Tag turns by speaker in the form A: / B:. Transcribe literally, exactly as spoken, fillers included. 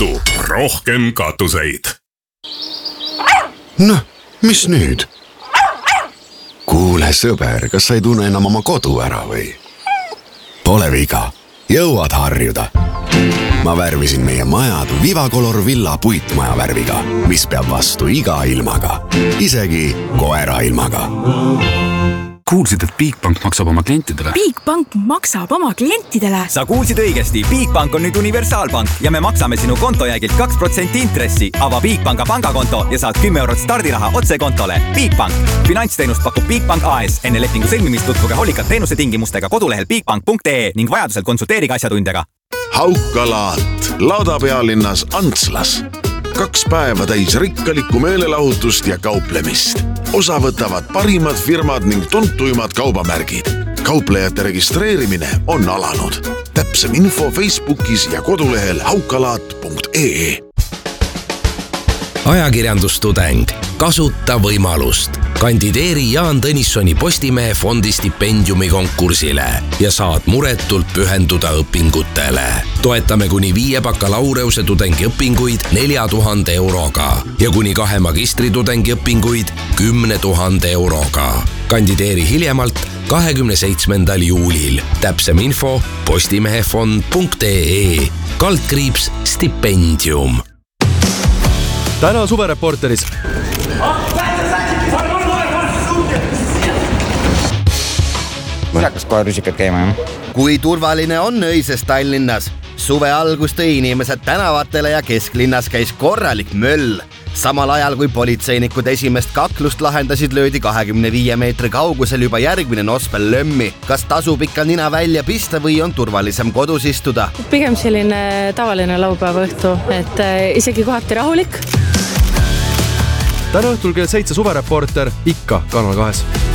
A: vastu rohkem katuseid.
B: Noh, mis nüüd? Kuule sõber, kas sa ei tunne enam oma kodu ära või? Pole viga, jõuad harjuda. Ma värvisin meie majad Vivacolor Villa puitmaja värviga, mis peab vastu iga ilmaga, isegi koera ilmaga.
C: Kuulsid, et Bigbank maksab oma klientidele?
D: Bigbank maksab oma klientidele?
E: Sa kuulsid õigesti. Bigbank on nüüd universaalpank ja me maksame sinu kontojäägilt kaks protsenti intressi. Ava Bigbanka pangakonto ja saad kümme eurot stardiraha otse kontole. Bigbank. Finantsteenust pakub Bigbank A S. Enne lepingu sõlmimist tutvuge hoolikalt teenuse tingimustega kodulehel bigbank punkt ee ning vajadusel konsulteeriga asjatundjaga.
F: Haukalaat laudapealinnas Antslas. Kaks päeva täis rikkalikku meelelahutust ja kauplemist. Osa võtavad parimad firmad ning tuntuimad kaubamärgid. Kauplejate registreerimine on alanud. Täpsem info Facebookis ja kodulehel haukalaat punkt ee.
G: Ajakirjandustudeng. Kasuta võimalust. Kandideeri Jaan Tõnissoni Postimehe fondi stipendiumi konkursile ja saad muretult pühenduda õpingutele. Toetame kuni viie bakalaureuse tudengi õpinguid nelja tuhande euroga ja kuni kahe magistritudengi õpinguid kümne tuhande euroga. Kandideeri hiljemalt kahekümne seitsmendal juulil. Täpsem info postimehefond punkt ee. Kaldkriips stipendium.
H: Täna suvereporteris.
I: Hakkas kohe rusikad käima, jah?
J: Kui turvaline on öises Tallinnas? Suve algus tõi inimesed tänavatele ja kesklinnas käis korralik möll. Samal ajal kui politseinikud esimest kaklust lahendasid, löödi kahekümne viie meetri kaugusel juba järgmine nospel lömmi. Kas tasub ikka nina välja pista või on turvalisem kodus istuda?
K: Pigem selline tavaline laupäeva õhtu, et isegi kohati rahulik.
H: Täna õhtul kell seitse suvereporter ikka Kanal kahes.